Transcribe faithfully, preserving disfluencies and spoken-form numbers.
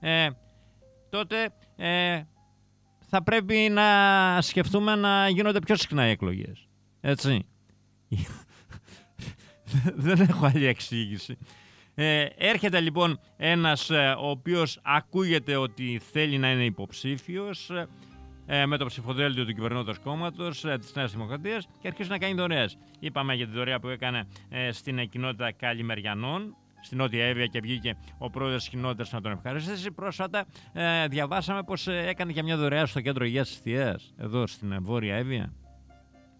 ε, τότε ε, θα πρέπει να σκεφτούμε να γίνονται πιο συχνά οι εκλογές. Έτσι. Δεν έχω άλλη εξήγηση. Ε, έρχεται λοιπόν ένας ε, ο οποίος ακούγεται ότι θέλει να είναι υποψήφιος ε, με το ψηφοδέλτιο του κυβερνώντος κόμματος ε, της Νέας Δημοκρατίας και αρχίζει να κάνει δωρεές. Είπαμε για τη δωρεά που έκανε ε, στην κοινότητα Καλημεριανών, στην Νότια Εύβοια, και βγήκε ο πρόεδρος της κοινότητας να τον ευχαριστήσει. Πρόσφατα ε, διαβάσαμε πως ε, έκανε και μια δωρεά στο κέντρο υγείας της Θιέας, εδώ στην ε, Βόρεια Εύβοια.